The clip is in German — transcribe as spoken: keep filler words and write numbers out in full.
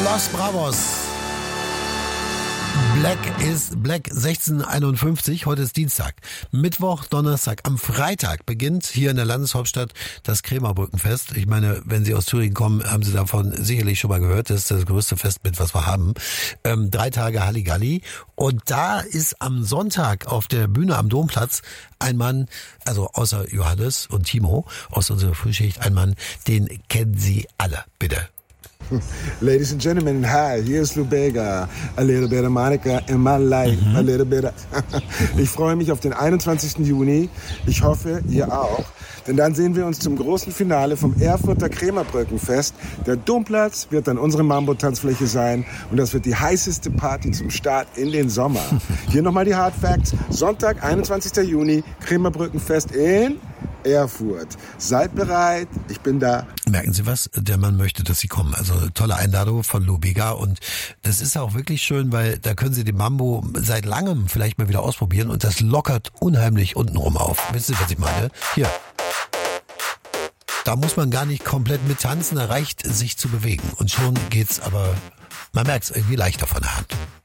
Los Bravos. Black ist Black sechzehn einundfünfzig, heute ist Dienstag. Mittwoch, Donnerstag, am Freitag beginnt hier in der Landeshauptstadt das Krämerbrückenfest. Ich meine, wenn Sie aus Thüringen kommen, haben Sie davon sicherlich schon mal gehört. Das ist das größte Festbild, was wir haben. Ähm, drei Tage Halligalli. Und da ist am Sonntag auf der Bühne am Domplatz ein Mann, also außer Johannes und Timo aus unserer Frühschicht, ein Mann, den kennen Sie alle. Bitte. Ladies and gentlemen, hi, here's Lou Bega. A little bit of Monica in my life, mhm. a little bit of... Ich freue mich auf den einundzwanzigsten Juni. Ich hoffe, ihr auch. Denn dann sehen wir uns zum großen Finale vom Erfurter Krämerbrückenfest. Der Domplatz wird dann unsere Mambo-Tanzfläche sein. Und das wird die heißeste Party zum Start in den Sommer. Hier nochmal die Hard Facts. Sonntag, einundzwanzigsten Juni, Krämerbrückenfest in... Erfurt. Seid bereit, ich bin da. Merken Sie was? Der Mann möchte, dass Sie kommen. Also tolle Einladung von Lou Bega und das ist auch wirklich schön, weil da können Sie den Mambo seit langem vielleicht mal wieder ausprobieren und das lockert unheimlich untenrum auf. Wissen Sie, was ich meine? Hier. Da muss man gar nicht komplett mittanzen, da reicht sich zu bewegen und schon geht's, aber man merkt's irgendwie leichter von der Hand.